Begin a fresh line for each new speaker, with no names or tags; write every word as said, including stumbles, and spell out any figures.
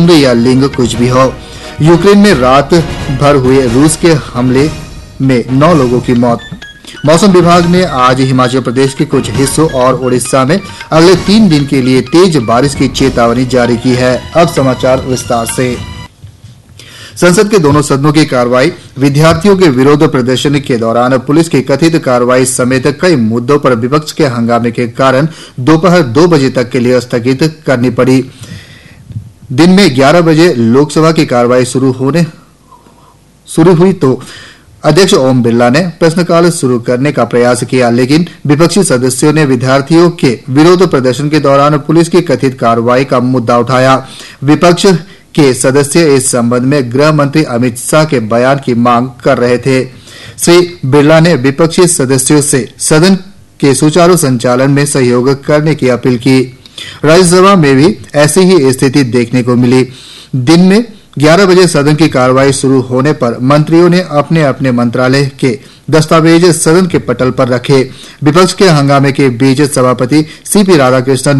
उम्र या लिंग कुछ भी हो। यूक्रेन में रात भर हुए रूस के हमले में नौ लोगों की मौत। मौसम विभाग ने आज हिमाचल प्रदेश के कुछ हिस्सों और उड़ीसा में अगले तीन दिन के लिए तेज बारिश की चेतावनी जारी की है। अब समाचार विस्तार से। संसद के दोनों सदनों की कार्रवाई विद्यार्थियों के विरोध प्रदर्शन के दौरान पुलिस की कथित कार्रवाई समेत कई मुद्दों पर विपक्ष के हंगामे के कारण दोपहर दो बजे तक के लिए स्थगित करनी पड़ी। दिन में ग्यारह बजे लोकसभा की कार्रवाई शुरू होने शुरू हुई तो अध्यक्ष ओम बिरला ने प्रश्नकाल शुरू करने का प्रयास किया, लेकिन विपक्षी सदस्यों ने विद्यार्थियों के विरोध प्रदर्शन के दौरान पुलिस की कथित कार्रवाई का मुद्दा उठाया। विपक्ष के सदस्य इस संबंध में गृह मंत्री अमित शाह के बयान की मांग कर रहे थे। श्री बिरला ने विपक्षी सदस्यों से सदन के सुचारू संचालन में सहयोग करने की अपील की। राज्यसभा में भी ऐसी ही स्थिति देखने को मिली। दिन में ग्यारह बजे सदन की कार्रवाई शुरू होने पर मंत्रियों ने अपने अपने मंत्रालय के दस्तावेज सदन के पटल पर रखे। विपक्ष के हंगामे के बीच सभापति सीपी राधाकृष्णन